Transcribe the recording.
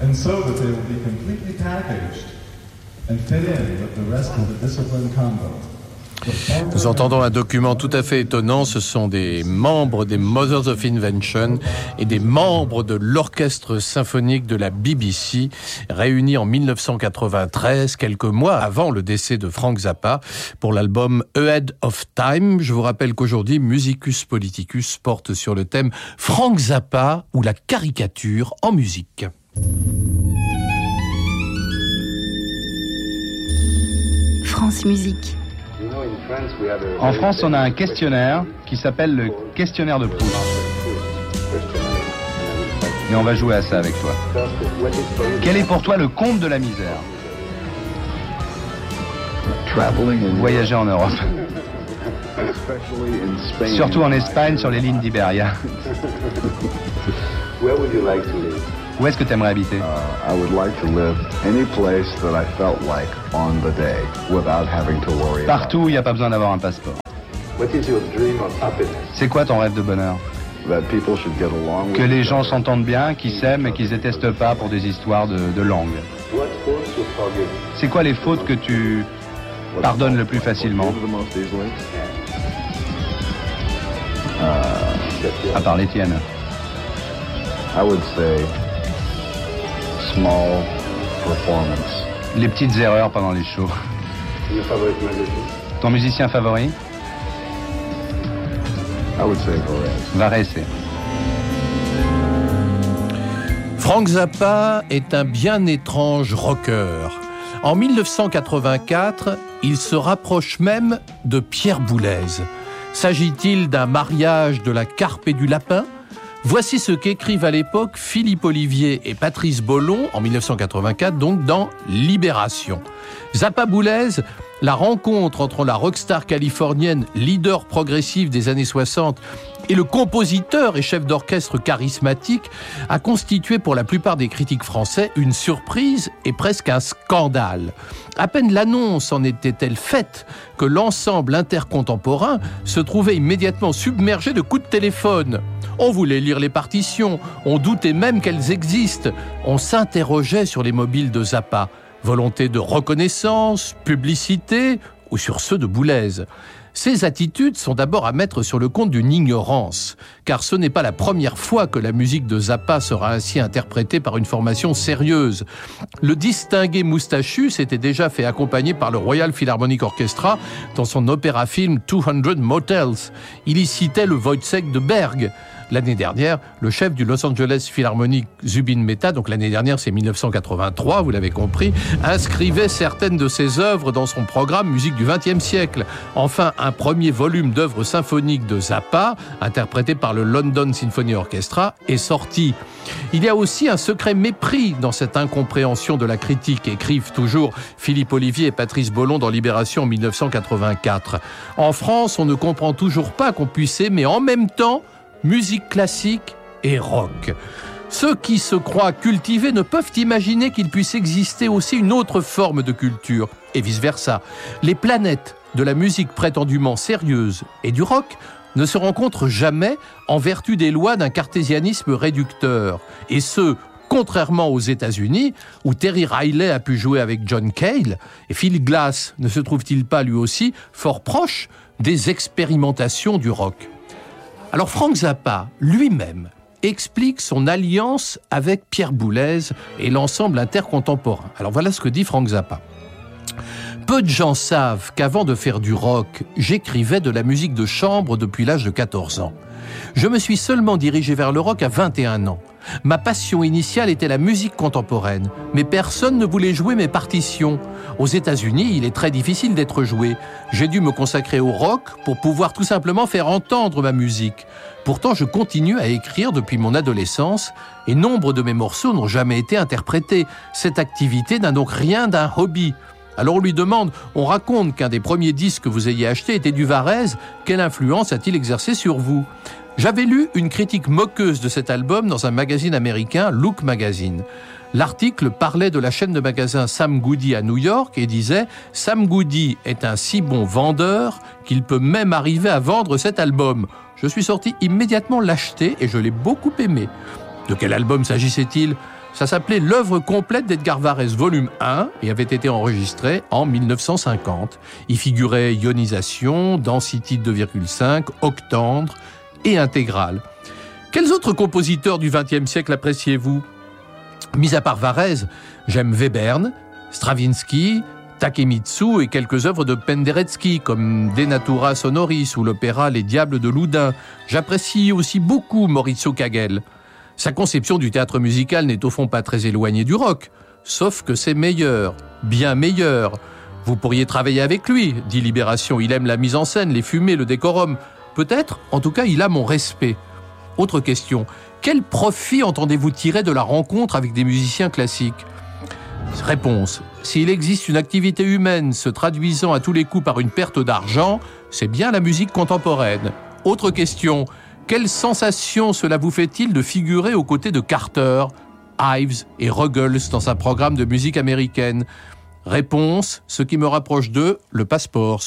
and so that they will be completely packaged and fit in with the rest of the disciplined Congo. Nous entendons un document tout à fait étonnant. Ce sont des membres des Mothers of Invention et des membres de l'orchestre symphonique de la BBC réunis en 1993, quelques mois avant le décès de Frank Zappa, pour l'album Ahead of Time. Je vous rappelle qu'aujourd'hui, Musicus Politicus porte sur le thème Frank Zappa ou la caricature en musique. France Musique. En France, on a un questionnaire qui s'appelle le questionnaire de Proust. Et on va jouer à ça avec toi. Quel est pour toi le comble de la misère? Voyager en Europe. Surtout en Espagne, sur les lignes d'Iberia. Où est-ce que tu aimerais habiter? I would like to live any place that I felt like on the day without having to worry. Partout où il n'y a pas besoin d'avoir un passeport. What is your dream of happiness? C'est quoi ton rêve de bonheur? That people should get along with Que les each gens other. s'entendent bien, qu'ils s'aiment et qu'ils ne détestent pas pour des histoires de langue. What faults you forgive? C'est quoi les fautes que tu pardonnes le plus facilement? Forgive the most easily? À part les tiennes. I would say small performance. Les petites erreurs pendant les shows. Your favorite musician? Ton musicien favori? I would say Varese. Varese. Frank Zappa est un bien étrange rocker. En 1984, il se rapproche même de Pierre Boulez. S'agit-il d'un mariage de la carpe et du lapin ? Voici ce qu'écrivent à l'époque Philippe Olivier et Patrice Bollon, en 1984, donc dans Libération. Zappa Boulez, la rencontre entre la rockstar californienne, leader progressif des années 60, et le compositeur et chef d'orchestre charismatique, a constitué pour la plupart des critiques français une surprise et presque un scandale. À peine l'annonce en était-elle faite que l'ensemble intercontemporain se trouvait immédiatement submergé de coups de téléphone. On voulait lire les partitions, on doutait même qu'elles existent. On s'interrogeait sur les mobiles de Zappa. Volonté de reconnaissance, publicité ou sur ceux de Boulez. Ces attitudes sont d'abord à mettre sur le compte d'une ignorance, car ce n'est pas la première fois que la musique de Zappa sera ainsi interprétée par une formation sérieuse. Le distingué moustachu s'était déjà fait accompagner par le Royal Philharmonic Orchestra dans son opéra-film 200 Motels. Il y citait le Wojciech de Berg. L'année dernière, le chef du Los Angeles Philharmonic, Zubin Mehta, donc l'année dernière c'est 1983, vous l'avez compris, inscrivait certaines de ses œuvres dans son programme Musique du XXe siècle. Enfin, un premier volume d'œuvres symphoniques de Zappa, interprété par le London Symphony Orchestra, est sorti. Il y a aussi un secret mépris dans cette incompréhension de la critique, écrivent toujours Philippe Olivier et Patrice Bollon dans Libération en 1984. En France, on ne comprend toujours pas qu'on puisse aimer en même temps musique classique et rock. Ceux qui se croient cultivés ne peuvent imaginer qu'il puisse exister aussi une autre forme de culture, et vice-versa. Les planètes de la musique prétendument sérieuse et du rock ne se rencontrent jamais en vertu des lois d'un cartésianisme réducteur, et ce, contrairement aux États-Unis, où Terry Riley a pu jouer avec John Cale, et Phil Glass ne se trouve-t-il pas lui aussi fort proche des expérimentations du rock. Alors Frank Zappa, lui-même, explique son alliance avec Pierre Boulez et l'ensemble intercontemporain. Alors voilà ce que dit Frank Zappa. Peu de gens savent qu'avant de faire du rock, j'écrivais de la musique de chambre depuis l'âge de 14 ans. Je me suis seulement dirigé vers le rock à 21 ans. Ma passion initiale était la musique contemporaine, mais personne ne voulait jouer mes partitions. Aux États-Unis, il est très difficile d'être joué. J'ai dû me consacrer au rock pour pouvoir tout simplement faire entendre ma musique. Pourtant, je continue à écrire depuis mon adolescence et nombre de mes morceaux n'ont jamais été interprétés. Cette activité n'a donc rien d'un hobby. Alors on lui demande, on raconte qu'un des premiers disques que vous ayez acheté était du Varese, quelle influence a-t-il exercé sur vous ? J'avais lu une critique moqueuse de cet album dans un magazine américain, Look Magazine. L'article parlait de la chaîne de magasins Sam Goody à New York et disait « Sam Goody est un si bon vendeur qu'il peut même arriver à vendre cet album. Je suis sorti immédiatement l'acheter et je l'ai beaucoup aimé. » De quel album s'agissait-il ? Ça s'appelait L'œuvre complète d'Edgar Varèse, volume 1, et avait été enregistré en 1950. Y figuraient ionisation, density 2,5, octandre et intégrale. Quels autres compositeurs du XXe siècle appréciez-vous ? Mis à part Varèse, j'aime Webern, Stravinsky, Takemitsu et quelques œuvres de Penderecki comme De Natura Sonoris ou l'opéra Les Diables de Loudun. J'apprécie aussi beaucoup Maurizio Kagel. Sa conception du théâtre musical n'est au fond pas très éloignée du rock, sauf que c'est meilleur, bien meilleur. Vous pourriez travailler avec lui, dit Libération. Il aime la mise en scène, les fumées, le décorum. Peut-être, en tout cas, il a mon respect. Autre question, quel profit entendez-vous tirer de la rencontre avec des musiciens classiques ? Réponse, s'il existe une activité humaine se traduisant à tous les coups par une perte d'argent, c'est bien la musique contemporaine. Autre question, quelle sensation cela vous fait-il de figurer aux côtés de Carter, Ives et Ruggles dans un programme de musique américaine ? Réponse, ce qui me rapproche d'eux, le passeport.